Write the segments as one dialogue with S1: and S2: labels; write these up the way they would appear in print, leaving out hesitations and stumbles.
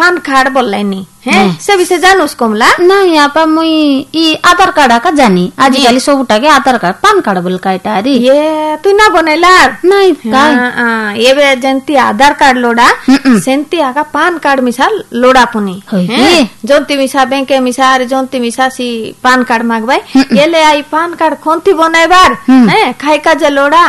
S1: PAN card बोललानी है से विषय जानूस कमला
S2: नहीं आपा मुई ई आधार कार्ड का जानी आजिकाली सबटा के आधार कार्ड पान कार्ड बोल काइटारी
S1: ये तू ना बनेला
S2: नहीं
S1: ये बे जंती आधार कार्ड लोडा सेंती आका पान कार्ड मिसा लोडा पुनी जोंती मिसा बैंक मिसा जोंती मिसा सी पान कार्ड मागबाई ये ले आई पान कार्ड कोंती बनाइबार है खाई का जे लोडा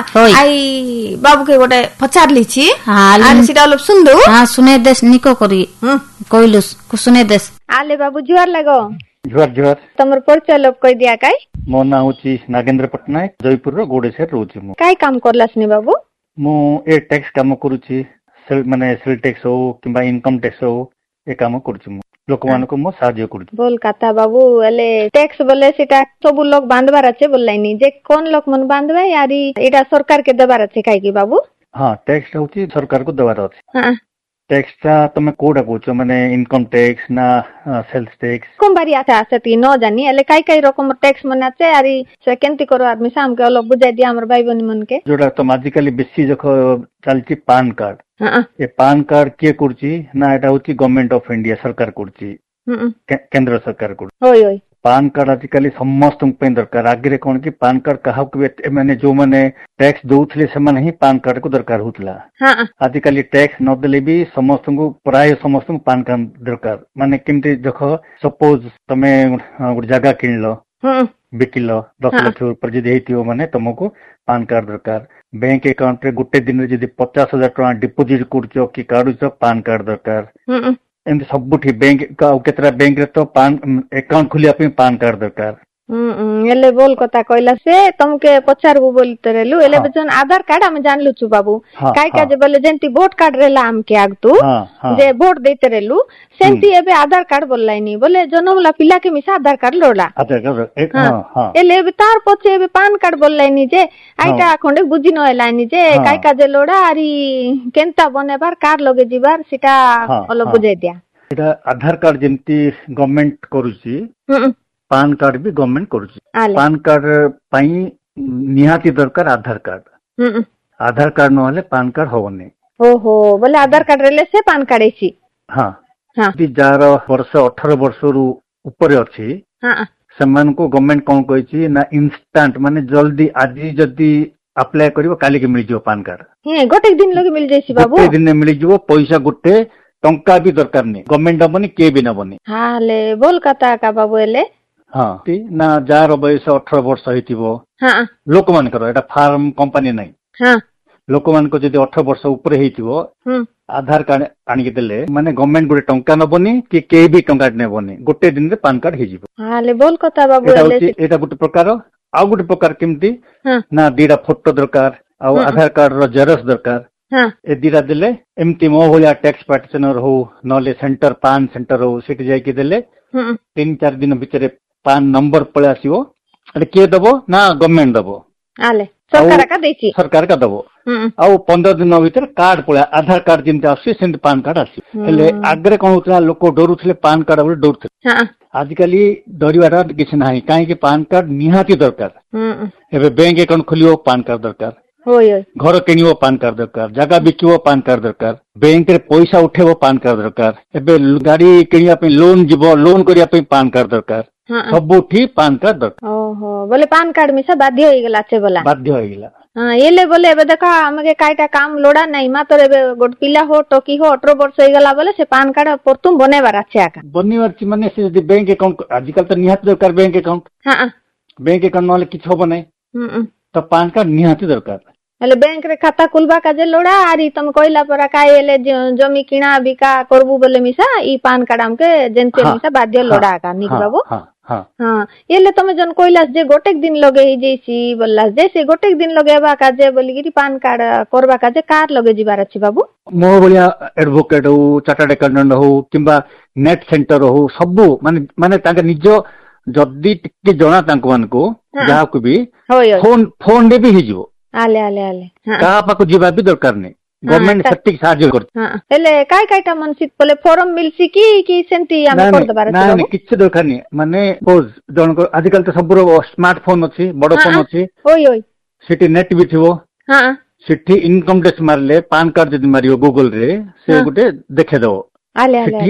S1: आई बाबू के गोटे पचार लीची आले सिटा लोग सुन दो
S2: हां सुने देश निको करी कोइलुस को सुने देश
S1: आले बाबू जुआर लगो
S3: जुआर जुआर
S1: तमर परिचय लोग कहि दिया काई
S3: मो ना होची नागेंद्र पटनायक जयपुर रो गोडेसर रोची मो
S1: काई काम करलास ने बाबू
S3: मो ए टैक्स काम करूची सेल माने सेल टैक्स हो किबा इनकम टैक्स हो ए काम करूची मो लोक मान को मो साहाय्य करूची
S1: बोल काता बाबू एले टैक्स बोले सिटा सब लोग बांधबार আছে बोललाइनी जे कोन लोक मन बांधबा यारी एटा सरकार के देबार আছে काई की बाबू
S3: हां टैक्स होची सरकार को देबार আছে
S1: हां
S3: टैक्स ता तमे कोडा कोचो माने इनकम टैक्स ना सेल्स टैक्स
S1: कोन बारी आछा आछती न जानी एले काई काई रकम टैक्स मनाचे यारी से केंती करो आदमी साम के अलग बुझाई दिया हमर भाई बनी मन के
S3: जोडा तो आजिकली बेसी जखो चलची पान कार्ड
S1: हां
S3: ए पान कार्ड के कुरची ना एटा होची गवर्नमेंट ऑफ इंडिया सरकार कुरची केंद्र सरकार को
S1: होय होय
S3: पान कार्ड आजिकली समस्त दरकार आगे कौन की पान कार्ड क्या मैंने जो मैंने टैक्स दौले से ही पान कार्ड को दरकार होता आजिकली टैक्स नदेले भी समस्त को प्राय समस्त पान कार्ड दरकार माने केमती देख सपोज तमे गोटे जगह किणल बिकिल 10 लाख ऊपर जदि माने तुमको पान कार्ड दरकार बैंक अकाउंट रे गोटे दिन रे जदि 50,000 टका डिपोजिट करछो कि काढुछो पान कार्ड दरकार एमती सबुठी बैंक केतरा बैंक रे तो पान अकाउंट खोलिया पे पान कार्ड दरकार
S1: एले बोल कथा कहला से तुमके पचारबो बोलते रेलु एले बचन आधार कार्ड हम जानलु छु बाबू काय का जे बोले जेंती वोट कार्ड रेला हम के आगतु जे वोट देते रेलु सेंती एबे आधार कार्ड बोललाइनी बोले जनमला पिला के मिसा आधार कार्ड लोडा
S3: आधार कार्ड हां
S1: एले एबे तार पछे एबे पान कार्ड बोललाइनी जे आइटा खंडे बुझी न हेलानी जे काय का जे लोडा आरी केनता बनेबार कार्ड लगे जिबार सिटा अलग बुझाई दिया
S3: एटा आधार कार्ड जेंती गवर्नमेंट करूची पान कार्ड भी गवर्नमेंट करूची पान कार्ड पाई निहाती दरकार आधार कार्ड नहले पान कार्ड होवनी
S1: ओहो बोले आधार कार्ड रेले से पान कार्ड एसी
S3: हां यदि जार वर्ष 18 वर्ष रु ऊपर अछि समान को गवर्नमेंट कोन कहछि ना इंस्टेंट माने जल्दी आज जदी अप्लाई करिवो काली के मिल जिवो पान कार्ड
S1: हे गोटे दिन लगे मिल जायछि बाबू
S3: गोटे दिन मिल जिवो पैसा गोटे टंका भी दरकार नहीं गवर्नमेंट बनी के भी ना बनी
S1: हां ले बोल कथा का बाबू एले
S3: हाँ ना जार बयस 18 वर्ष होइतिबो लोक मानकर एटा फार्म कंपनी नहीं लोक मान को जदि 18 वर्ष ऊपर हेतिबो आधार कार्ड आनी के देले माने गवर्नमेंट गोटे टंका नबनी कि के भी टंका नेबनी गोटे दिन रे पान कार्ड हेजिबो
S1: हां ले बोल कथा बाबू
S3: एटा गोटे प्रकार आ गोटे प्रकार केमती ना दीडा फोटो दरकार आ आधार कार्ड रो जेरक्स दरकार ए दीडा देले एमती मो होया टैक्स पैटिशनर हो नले सेंटर पान सेंटर हो सेट जाय के देले 3-4 दिन भीतर पान नंबर पळे आसीबो अरे के दबो ना गवर्नमेंट दबो
S1: आले सरकार का देछि
S3: सरकार का दबो आ 15 दिन भीतर कार्ड पळे आधार कार्ड जिंते आसी सेंट पान कार्ड आसी हेले आगरे कोन होतला लोक डरुथले पान कार्ड बोले डरुथले आजिकली डरिवाटा किछ नाही काहे कि पान कार्ड निहाती दरकार एबे बैंक अकाउंट खोलियो पान कार्ड दरकार
S1: होय
S3: घर किनियो पान कार्ड दरकार जगह बिकियो पान कार्ड दरकार बैंक रे पैसा उठेबो पान कार्ड दरकार एबे गाड़ी किनिया पे लोन जिवो लोन करिया पे पान कार्ड दरकार सबुठी पान कार्ड दरकार
S1: ओहो बोले पान कार्ड मिसा बाध्य होई गेला छे बोला
S3: बाध्य होई गेला
S1: हां एले बोले एबे देखा हमके काईटा काम लोडा नाही मातर एबे गोट पिला हो टोकी हो 18 वर्ष होई गेला बोले से पान कार्ड परतुम बनेबार আছে आका
S3: बनेबार छि माने से यदि बैंक अकाउंट आजकल तो निहात दरकार बैंक अकाउंट
S1: हां
S3: बैंक अकाउंट नले किछ होबो नै तो पान कार्ड निहाती दरकार
S1: हेले बैंक रे खाता खुलबा काजे लोडा आरी तुम कहला परा काय एले जमी किणा बिका करबू बोले मिसा ई पान कार्ड हमके जेंते मिसा बाध्य लोडा का निक बाबू हां एले तुम जन कहलास जे गोटे दिन लगे ही जैसी बोललास जैसे गोटे दिन लगेबा काजे बोलिगिरी पान कार्ड करबा काजे कार लगे जिबार अछि बाबू
S3: मो बलिया एडवोकेट हो चार्टर्ड अकाउंटेंट हो किबा नेट सेंटर हो सबु माने माने ताके निजो जदी टिके जणा तांको मानको जहा को भी फोन दे भी हिजो
S1: आले आले आले
S3: का पाको जीवा भी दरकार नहीं गवर्नमेंट सटिक साहाय्य करत
S1: हेले काय कायटा मनसित बोले फॉर्म मिलसी की सेंती हम कर दबार
S3: ना नहीं किछ दरकार नहीं माने पोज जन को आजकल तो सबरो स्मार्टफोन अछि बडो फोन अछि
S1: ओय ओय
S3: सिटी नेट भी थिबो
S1: हां
S3: सिटी इनकम टैक्स मारले पान कार्ड जदी मारियो गूगल रे से गुटे देखे दो
S1: आले आले